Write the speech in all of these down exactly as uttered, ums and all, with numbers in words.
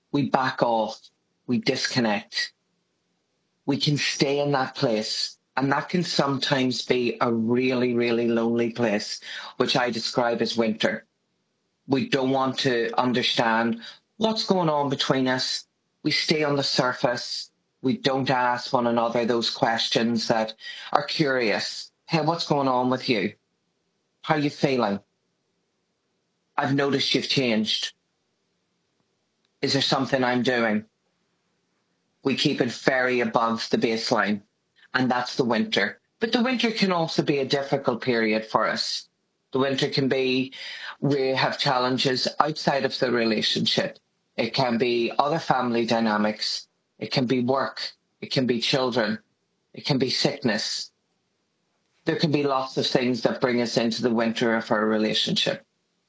we back off, we disconnect. We can stay in that place. And that can sometimes be a really, really lonely place, which I describe as winter. We don't want to understand what's going on between us. We stay on the surface. We don't ask one another those questions that are curious. Hey, what's going on with you? How are you feeling? I've noticed you've changed. Is there something I'm doing? We keep it very above the baseline, and that's the winter. But the winter can also be a difficult period for us. The winter can be, we have challenges outside of the relationship. It can be other family dynamics. It can be work. It can be children. It can be sickness. There can be lots of things that bring us into the winter of our relationship.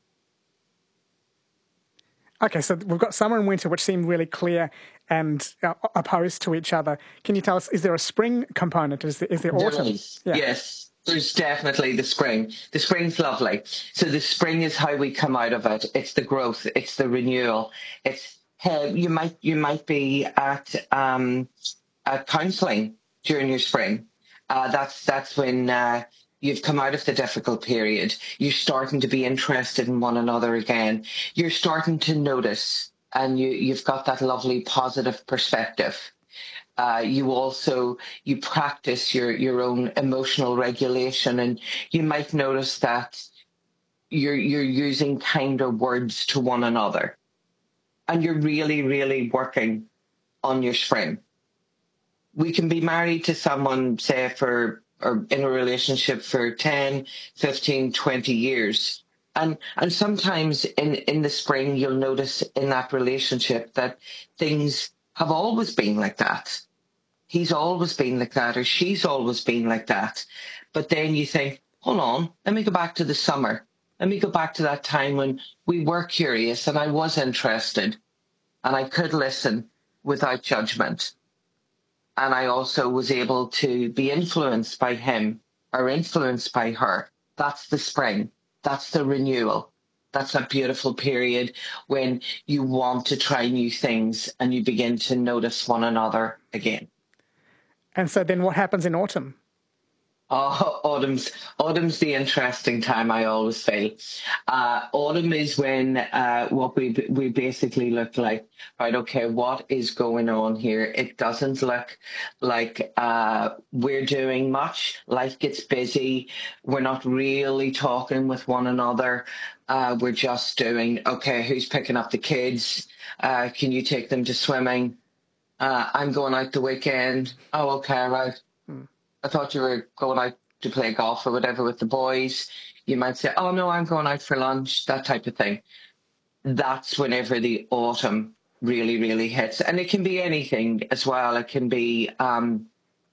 Okay, so we've got summer and winter, which seem really clear and uh, opposed to each other. Can you tell us, is there a spring component? Is there, is there autumn? There is. Yeah. Yes, there's definitely the spring. The spring's lovely. So the spring is how we come out of it. It's the growth. It's the renewal. It's uh, you might you might be at um, at counselling during your spring. Uh, that's that's when uh, you've come out of the difficult period. You're starting to be interested in one another again. You're starting to notice, and you, you've got that lovely positive perspective. Uh, you also, you practice your, your own emotional regulation, and you might notice that you're, you're using kinder words to one another. And you're really, really working on your spring. We can be married to someone, say, for or in a relationship for ten, fifteen, twenty years. And and sometimes in, in the spring, you'll notice in that relationship that things have always been like that. He's always been like that, or she's always been like that. But then you think, hold on, let me go back to the summer. Let me go back to that time when we were curious and I was interested and I could listen without judgment. And I also was able to be influenced by him or influenced by her. That's the spring. That's the renewal. That's a beautiful period when you want to try new things and you begin to notice one another again. And so then what happens in autumn? Oh, autumn's autumn's the interesting time, I always feel. Uh, autumn is when uh, what we we basically look like, right, okay, what is going on here? It doesn't look like uh, we're doing much. Life gets busy. We're not really talking with one another. Uh, we're just doing, okay, who's picking up the kids? Uh, can you take them to swimming? Uh, I'm going out the weekend. Oh, okay, right. Hmm. I thought you were going out to play golf or whatever with the boys. You might say, oh, no, I'm going out for lunch, that type of thing. That's whenever the autumn really, really hits. And it can be anything as well. It can be um,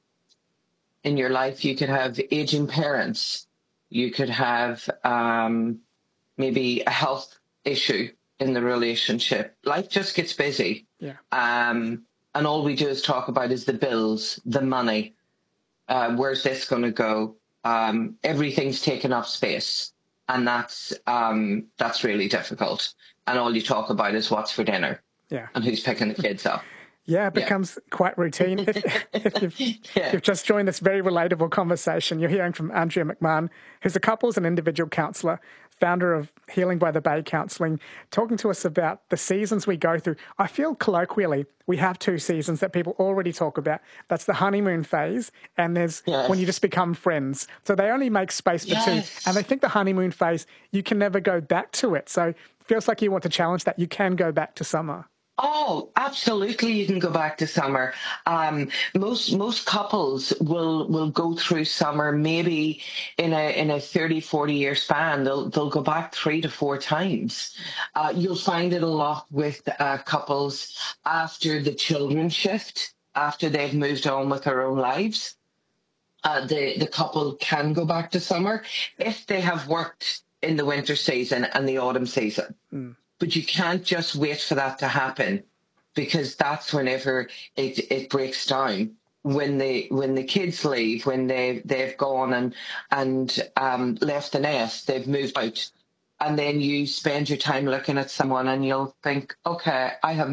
in your life, you could have aging parents. You could have um, maybe a health issue in the relationship. Life just gets busy. Yeah. Um, and all we do is talk about is the bills, the money. Uh, where's this going to go? Um, everything's taken up space, and that's um, that's really difficult. And all you talk about is what's for dinner, yeah, and who's picking the kids up. Yeah, it becomes yeah. quite routine. If, if you've, yeah. you've just joined this very relatable conversation, you're hearing from Andrea McMahon, who's a couples and individual counsellor, founder of Healing by the Bay Counselling, talking to us about the seasons we go through. I feel colloquially we have two seasons that people already talk about. That's the honeymoon phase, and there's yes. when you just become friends. So they only make space for yes. two. And they think the honeymoon phase, you can never go back to it. So it feels like you want to challenge that. You can go back to summer. Oh, absolutely. You can go back to summer. Um, most most couples will will go through summer maybe in a in a thirty, forty year span. They'll they'll go back three to four times. Uh, you'll find it a lot with uh, couples after the children shift, after they've moved on with their own lives. Uh, the the couple can go back to summer if they have worked in the winter season and the autumn season. Mm. But you can't just wait for that to happen, because that's whenever it it breaks down. When the when the kids leave, when they they've gone and and um, left the nest, they've moved out, and then you spend your time looking at someone and you'll think, okay, I have